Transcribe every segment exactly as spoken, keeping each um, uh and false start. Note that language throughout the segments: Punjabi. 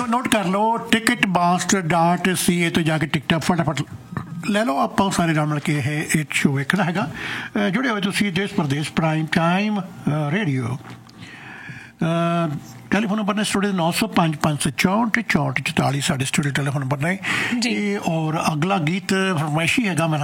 ਨੋਟ ਕਰ ਲਓ ਟਿਕਟ ਮਾਸਟਰ ਡਾਟ ਸੀ ਏ ਤੋਂ ਜਾ ਕੇ ਟਿਕਟਾਂ ਫਟਾਫਟ ਲੈ ਲਓ। ਆਪਾਂ ਸਾਰੇ ਨਾਲ ਮਿਲ ਕੇ ਇਹ ਇਹ ਸ਼ੋਅ ਵੇਖਣਾ ਹੈਗਾ। ਜੁੜੇ ਹੋਏ ਤੁਸੀਂ ਦੇਸ਼ Pradesh prime time radio. Telephone number ਨੇ ਸਟੂਡੀਓ ਨੌ ਸੌ ਪੰਜ ਪੰਜ ਸੌ ਚੌਂਹਠ ਚੌਂਹਠ ਚੁਤਾਲੀ ਸਾਡੇ ਸਟੂਡੀਓ ਟੈਲੀਫੋਨ ਨੰਬਰ ਨੇ ਜੀ। ਔਰ ਅਗਲਾ ਗੀਤ ਫਰਮਾਇਸ਼ੀ ਹੈਗਾ ਮੇਰਾ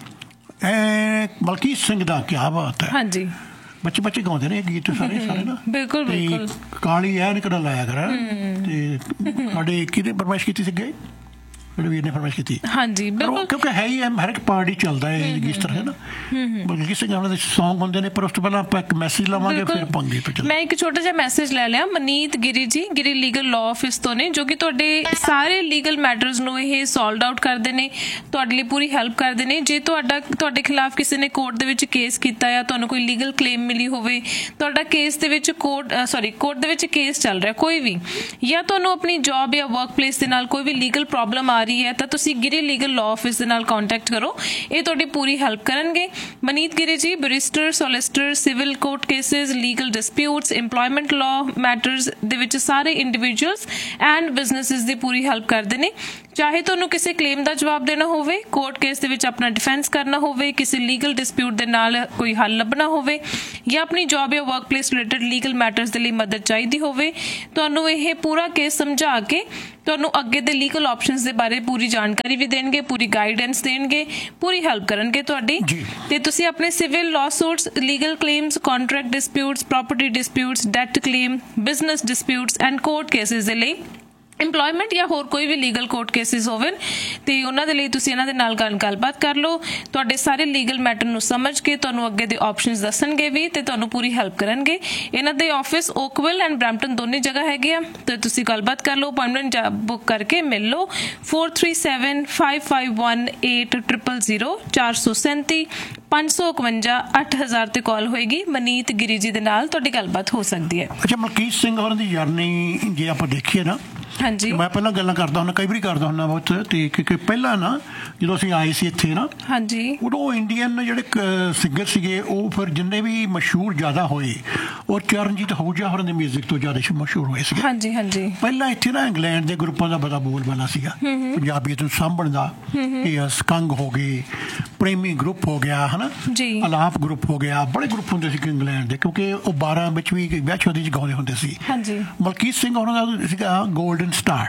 ਖਿਆਲ ਮਲਕੀਤ ਸਿੰਘ ਦਾ। ਕਿਆ ਬਾਤ ਹੈ। ਹਾਂਜੀ ਬੱਚੇ ਬੱਚੇ ਗਾਉਂਦੇ ਨੇ ਗੀਤ ਸਾਰੇ ਸਾਰੇ ਨਾ। ਬਿਲਕੁਲ ਬਿਲਕੁਲ। ਕਾਲੀ ਐਨਕ ਨਾਲ ਲਾਇਆ ਕਰ ਤੇ ਸਾਡੇ ਕਿਹਨੇ ਫਰਮਾਇਸ਼ ਕੀਤੀ ਸੀਗੇ ਵੀਰ ਨੇ ਫਰਮਾਇਸ਼ ਕੀਤੀ। ਹਾਂਜੀ ਬਿਲਕੁਲ ਕਿਉਂਕਿ ਹੈ ਹੀ ਹਰ ਇੱਕ ਪਾਰਟੀ ਚੱਲਦਾ ਹੈ ਇਸ ਤਰ੍ਹਾਂ ਹੈ ਨਾ। ਬਲਕਿ ਸਿੰਘ ਉਹਨਾਂ ਦੇ ਸੌਂਗ ਹੁੰਦੇ ਨੇ ਪਰ ਉਸ ਤੋਂ ਪਹਿਲਾਂ ਆਪਾਂ ਇੱਕ ਮੈਸੇਜ ਲਵਾਂਗੇ ਫਿਰ ਪੰਗੇ ਤੋਂ ਚੱਲ। ਮੈਂ ਇੱਕ ਛੋਟਾ ਜਿਹਾ ਮੈਸੇਜ ਲੈ ਲਿਆ ਮਨੀਤ ਗਿਰੀ ਜੀ ਗਿਰੀ ਲੀਗਲ ਲਾਅ ਆਫਿਸ ਤੋਂ ਨੇ ਜੋ ਕਿ ਤੁਹਾਡੇ ਸਾਰੇ ਲੀਗਲ ਮੈਟਰਸ ਨੂੰ ਇਹ ਸੋਲਵ ਆਊਟ ਕਰਦੇ ਨੇ ਤੁਹਾਡੇ ਲਈ ਪੂਰੀ ਹੈਲਪ ਕਰਦੇ ਨੇ। ਜੇ ਤੁਹਾਡਾ ਤੁਹਾਡੇ ਖਿਲਾਫ ਕਿਸੇ ਨੇ ਕੋਰਟ ਦੇ ਵਿੱਚ ਕੇਸ ਕੀਤਾ ਜਾਂ ਤੁਹਾਨੂੰ ਕੋਈ ਲੀਗਲ ਕਲੇਮ ਮਿਲੀ ਹੋਵੇ ਤੁਹਾਡਾ ਕੇਸ ਦੇ ਵਿੱਚ ਕੋਰਟ ਸੌਰੀ ਕੋਰਟ ਦੇ ਵਿੱਚ ਕੇਸ ਚੱਲ ਰਿਹਾ ਕੋਈ ਵੀ ਜਾਂ ਤੁਹਾਨੂੰ ਆਪਣੀ ਜੌਬ ਜਾਂ ਵਰਕ ਪਲੇਸ ਦੇ ਨਾਲ ਕੋਈ ਵੀ ਲੀਗਲ ਪ੍ਰੋਬਲਮ ਆ ਰਹੀ ਹੈ ਤਾਂ ਤੁਸੀਂ ਗਿਰੀ ਲੀਗਲ ਲਾਅ ਆਫਿਸ ਦੇ ਨਾਲ ਕੰਟੈਕਟ ਕਰੋ। ਇਹ ਤੁਹਾਡੀ ਪੂਰੀ ਹੈਲਪ ਕਰਨਗੇ। ਮਨੀਤ ਗਿਰੀ ਜੀ barrister solicitor civil court cases legal disputes employment law matters ਦੇ ਵਿੱਚ ਸਾਰੇ individuals and businesses the Puri help ਕਰਦੇ ਨੇ। ਚਾਹੇ ਤੁਹਾਨੂੰ ਕਿਸੇ ਕਲੇਮ ਦਾ ਜਵਾਬ ਦੇਣਾ ਹੋਵੇ ਕੋਰਟ ਕੇਸ ਦੇ ਵਿੱਚ ਆਪਣਾ ਡਿਫੈਂਸ ਕਰਨਾ ਹੋਵੇ ਕਿਸੇ ਲੀਗਲ ਡਿਸਪਿਊਟ ਦੇ ਨਾਲ ਕੋਈ ਹੱਲ ਲੱਭਣਾ ਹੋਵੇ ਜਾਂ ਆਪਣੀ ਜੌਬ ਜਾਂ work place related legal matters ਦੇ ਲਈ ਮਦਦ ਚਾਹੀਦੀ ਹੋਵੇ ਤੁਹਾਨੂੰ ਇਹ ਪੂਰਾ ਕੇਸ ਸਮਝਾ ਕੇ ਤੁਹਾਨੂੰ ਅੱਗੇ ਦੇ ਲੀਗਲ ਆਪਸ਼ਨਸ ਦੇ ਬਾਰੇ ਪੂਰੀ ਜਾਣਕਾਰੀ ਵੀ ਦੇਣਗੇ ਪੂਰੀ ਗਾਈਡੈਂਸ ਦੇਣਗੇ ਪੂਰੀ ਹੈਲਪ ਕਰਨਗੇ ਤੁਹਾਡੀ। ਤੇ ਤੁਸੀਂ ਆਪਣੇ civil law suits legal claims contract disputes property disputes that claim business disputes and court cases ਦੇ ਲਈ ਇੰਪਲੋਇਮੈਂਟ ਜਾਂ ਹੋਰ ਕੋਈ ਵੀ ਲੀਗਲ ਕੋਰਟ ਕੇਸਿਸ ਹੋਵੇ ਤੇ ਉਹਨਾਂ ਦੇ ਲਈ ਤੁਸੀਂ ਇਹਨਾਂ ਦੇ ਨਾਲ ਗੱਲ ਗੱਲਬਾਤ ਕਰ ਲਓ। ਤੁਹਾਡੇ ਸਾਰੇ ਲੀਗਲ ਮੈਟਰ ਨੂੰ ਸਮਝ ਕੇ ਤੁਹਾਨੂੰ ਅੱਗੇ ਦੇ ਆਪਸ਼ਨਸ ਦੱਸਣਗੇ ਵੀ ਤੇ ਤੁਹਾਨੂੰ ਪੂਰੀ ਹੈਲਪ ਕਰਨਗੇ। ਇਹਨਾਂ ਦੇ ਆਫਿਸ ਓਕਵਿਲ ਐਂਡ ਬਰੈਂਪਟਨ ਦੋਨੇ ਜਗ੍ਹਾ ਹੈਗੇ ਆ ਤੇ ਤੁਸੀਂ ਗੱਲਬਾਤ ਕਰ ਲਓ ਅਪਾਇੰਟਮੈਂਟ ਬੁੱਕ ਕਰਕੇ ਮਿਲ ਲਓ। Four three seven five five one eight triple zero ਚਾਰ ਸੌ ਸੈਂਤੀ ਪੰਜ ਸੌ ਇਕਵੰਜਾ ਅੱਠ ਹਜ਼ਾਰ ਤੇ ਕਾਲ ਹੋਏਗੀ। ਮਨੀਤ ਗਿਰੀ ਜੀ ਦੇ ਨਾਲ ਤੁਹਾਡੀ ਗੱਲਬਾਤ ਹੋ ਸਕਦੀ ਹੈ। ਅੱਛਾ ਮਲਕੀਤ ਸਿੰਘ ਹੋਰਾਂ ਦੀ ਜਰਨੀ ਜੇ ਆਪਾਂ ਦੇਖੀਏ ਨਾ ਹਾਂਜੀ ਮੈਂ ਪਹਿਲਾਂ ਗੱਲਾਂ ਕਰਦਾ ਹੁੰਦਾ ਕਈ ਵਾਰੀ ਕਰਦਾ ਹੁੰਦਾ ਬਹੁਤ ਤੇ ਕਿਉਂਕਿ ਪਹਿਲਾਂ ਨਾ ਜਦੋਂ ਅਸੀਂ ਆਏ ਸੀ ਇੱਥੇ ਨਾ ਹਾਂਜੀ ਉਦੋਂ ਇੰਡੀਅਨ ਜਿਹੜੇ ਸਿੰਗਰ ਸੀਗੇ ਉਹ ਫਿਰ ਜਿੰਨੇ ਵੀ ਮਸ਼ਹੂਰ ਜ਼ਿਆਦਾ ਹੋਏ ਉਹ ਚਰਨਜੀਤ ਅਹੂਜਾ ਹੋਰਾਂ ਦੇ ਮਿਊਜ਼ਿਕ ਤੋਂ ਜ਼ਿਆਦਾ ਮਸ਼ਹੂਰ ਹੋਏ ਸੀਗੇ। ਹਾਂਜੀ ਹਾਂਜੀ ਪਹਿਲਾਂ ਇੱਥੇ ਨਾ ਇੰਗਲੈਂਡ ਦੇ ਗਰੁੱਪਾਂ ਦਾ ਬੜਾ ਬੋਲਬਾਲਾ ਸੀਗਾ ਪੰਜਾਬੀਅਤ ਨੂੰ ਸਾਂਭਣ ਦਾ ਇਹ ਸਕੰਗ ਹੋ ਗਏ ਪ੍ਰੇਮੀ ਗਰੁੱਪ ਹੋ ਗਿਆ ਹਨਾ ਅਲਾਪ ਗਰੁੱਪ ਹੋ ਗਿਆ ਬੜੇ ਗਰੁੱਪ ਹੁੰਦੇ ਸੀ ਇੰਗਲੈਂਡ ਦੇ ਕਿਉਂਕਿ ਉਹ ਬਾਰਾਂ ਵਿੱਚ ਵੀ ਵਿਆਹ ਸ਼ਾਦੀ 'ਚ ਗਾਉਂਦੇ ਹੁੰਦੇ ਸੀ। ਹਾਂਜੀ ਮਲਕੀਤ ਸਿੰਘ ਹੋਰਾਂ ਦਾ ਸੀਗਾ ਗੋਲਡਨ ਸਟਾਰ।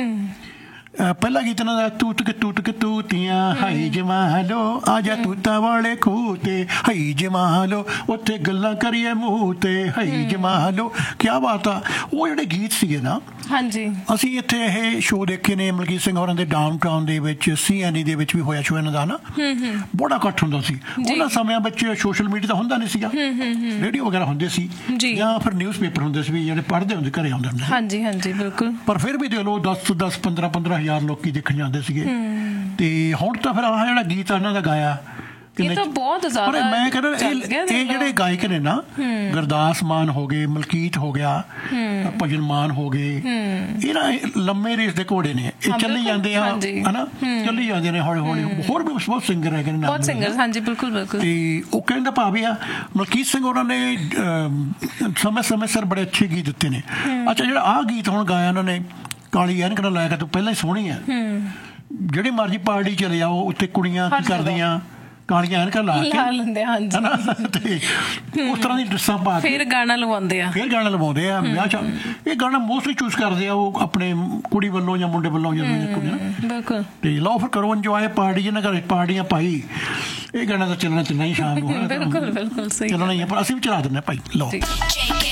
ਪਹਿਲਾ ਗੀਤ ਇਹਨਾਂ ਦਾ ਤੂਤ ਕੇ ਤੂਤ ਕੇ ਤੂਤੀਆਂ ਹਾਈ ਜਮਾਲੋ ਆ ਜਾ ਤੂਤਾਂ ਵਾਲੇ ਖੂਹ ਤੇ ਹਾਈ ਜਮਾਲੋ ਉੱਥੇ ਗੱਲਾਂ ਕਰੀਏ ਮੂੰਹ ਤੇ ਹਾਈ ਜਮਾਲੋ ਕਿਆ ਬਾਤ ਆ। ਉਹ ਜਿਹੜੇ ਗੀਤ ਸੀਗੇ ਨਾ ਹਾਂਜੀ ਅਸੀਂ ਇੱਥੇ ਇਹ ਸ਼ੋਅ ਦੇਖੇ ਨੇ ਮਲਕੀਤ ਸਿੰਘ ਹੋਰਾਂ ਦੇ ਡਾਊਨ ਟਾਊਨ ਦੇ ਵਿੱਚ ਸੀ ਐਨ ਈ ਦੇ ਵਿੱਚ ਵੀ ਹੋਇਆ ਸ਼ੋਅ ਇਹਨਾਂ ਦਾ ਨਾ ਬੜਾ ਇਕੱਠ ਹੁੰਦਾ ਸੀ। ਉਹਨਾਂ ਸਮਿਆਂ ਵਿੱਚ ਸੋਸ਼ਲ ਮੀਡੀਆ ਤਾਂ ਹੁੰਦਾ ਨਹੀਂ ਸੀਗਾ ਰੇਡੀਓ ਵਗੈਰਾ ਹੁੰਦੇ ਸੀ ਜਾਂ ਫਿਰ ਨਿਊਜ਼ ਪੇਪਰ ਹੁੰਦੇ ਸੀ ਵੀ ਜਿਹੜੇ ਪੜ੍ਹਦੇ ਹੁੰਦੇ ਘਰੇ ਆਉਂਦੇ ਹੁੰਦੇ ਹਾਂਜੀ ਹਾਂਜੀ ਬਿਲਕੁਲ ਪਰ ਫਿਰ ਵੀ ਦੇਖ ਲਓ ਦਸ ਦਸ ਪੰਦਰਾਂ ਪੰਦਰਾਂ ਹਜ਼ਾਰ ਲੋਕੀ ਦੇਖਣ ਜਾਂਦੇ ਸੀਗੇ ਤੇ ਹੁਣ ਤਾਂ ਫਿਰ ਆਹ ਜਿਹੜਾ ਗੀਤ ਇਹਨਾਂ ਦਾ ਗਾਇਆ ਮੈਂ ਕਹਿੰਦਾ ਇਹ ਜਿਹੜੇ ਗਾਇਕ ਨੇ ਨਾ ਗੁਰਦਾਸ ਮਾਨ ਹੋ ਗਏ ਮਲਕੀਤ ਹੋ ਗਿਆ ਭਜਨ ਮਾਨ ਹੋ ਗਏ ਇਹ ਨਾ ਲੰਮੇ ਰੇਸ ਦੇ ਘੋੜੇ ਨੇ ਇਹ ਚੱਲੀ ਜਾਂਦੇ ਆ ਹਨਾ ਚੱਲੀ ਜਾਂਦੇ ਨੇ ਹੌਲੀ ਹੌਲੀ ਹੋਰ ਵੀ ਬਹੁਤ ਸਿੰਗਰ ਹੈਗੇ ਨੇ ਬਹੁਤ ਸਿੰਗਰ ਹਾਂਜੀ ਬਿਲਕੁਲ ਬਿਲਕੁਲ ਤੇ ਉਹ ਕਹਿੰਦਾ ਭਾਵੇਂ ਆ ਮਲਕੀਤ ਸਿੰਘ ਉਹਨਾਂ ਨੇ ਸਮੇਂ ਸਮੇਂ ਸਿਰ ਬੜੇ ਅੱਛੇ ਗੀਤ ਦਿੱਤੇ ਨੇ। ਅੱਛਾ ਜਿਹੜਾ ਆਹ ਗੀਤ ਹੁਣ ਗਾਇਆ ਉਹਨਾਂ ਨੇ ਕਾਲੀ ਐਨਕ ਨਾਲ ਲਾਇਆ ਤੂੰ ਪਹਿਲਾਂ ਹੀ ਸੋਹਣੀ ਆ ਜਿਹੜੀ ਮਰਜ਼ੀ ਪਾਰਟੀ ਚਲੇ ਜਾਓ ਉੱਥੇ ਕੁੜੀਆਂ ਕੀ ਕਰਦੀਆਂ ਕਾਲੀਆਂ ਐਨਕਾਂ ਲਾ ਕੇ ਲੈਂਦੇ ਹਾਂਜੀ ਤੇ ਉਸ ਤਰ੍ਹਾਂ ਦੀ ਡਰੈਸਾਂ ਪਾ ਕੇ ਫਿਰ ਗਾਣਾ ਲਵਾਉਂਦੇ ਆ ਫਿਰ ਗਾਣਾ ਲਵਾਉਂਦੇ ਆ ਵਿਆਹ ਚ ਇਹ ਗਾਣਾ ਮੋਸਟਲੀ ਚੂਜ਼ ਕਰਦੇ ਆ ਉਹ ਆਪਣੇ ਕੁੜੀ ਵੱਲੋਂ ਜਾਂ ਮੁੰਡੇ ਵੱਲੋਂ ਜਦੋਂ ਬਿਲਕੁਲ ਤੇ ਲਓ ਫਿਰ ਕਰੋ ਇੰਜੋਏ ਪਾਰਟੀ ਜਿਹਨਾਂ ਘਰ ਪਾਰਟੀਆਂ ਪਾਈ ਇਹ ਗਾਣਾ ਤਾਂ ਚੱਲਣਾ ਚੱਲਣਾ ਹੀ ਸ਼ਾਮ ਨੂੰ ਬਿਲਕੁਲ ਬਿਲਕੁਲ ਸਹੀ ਚੱਲਣਾ ਹੀ ਆ ਪਰ ਅਸੀਂ ਵੀ ਚਲਾ ਦਿੰਦੇ ਭਾਈ ਲਓ।